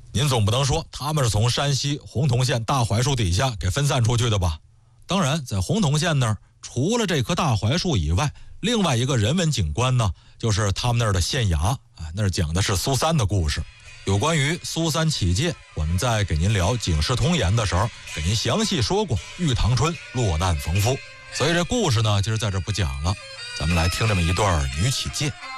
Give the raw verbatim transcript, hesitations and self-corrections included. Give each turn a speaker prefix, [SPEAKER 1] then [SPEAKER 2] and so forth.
[SPEAKER 1] 您总不能说他们是从山西洪洞县大槐树底下给分散出去的吧？当然，在洪洞县那儿，除了这棵大槐树以外，另外一个人文景观呢，就是他们那儿的县衙啊，那儿讲的是苏三的故事。有关于苏三起解，我们在给您聊《警世通言》的时候，给您详细说过玉堂春落难逢夫，所以这故事呢，今儿在这不讲了，咱们来听这么一段女起解。